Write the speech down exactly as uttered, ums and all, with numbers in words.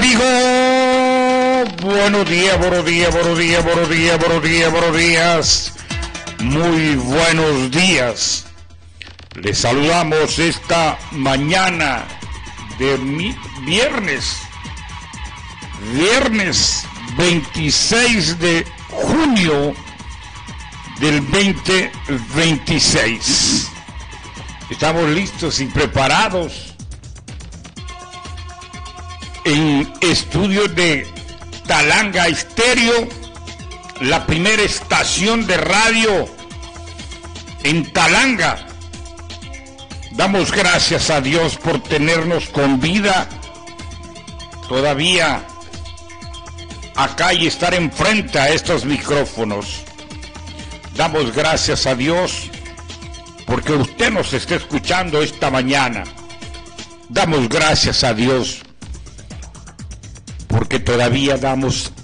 digo, buenos días, buenos días, buenos días, buenos días, buenos días, buenos días, muy buenos días. Les saludamos esta mañana de mi viernes, viernes veintiséis de junio del veinte veintiséis. Estamos listos y preparados en estudios de Talanga Estéreo, la primera estación de radio en Talanga. Damos gracias a Dios por tenernos con vida todavía acá y estar enfrente a estos micrófonos. Damos gracias a Dios porque usted nos está escuchando esta mañana. Damos gracias a Dios porque todavía damos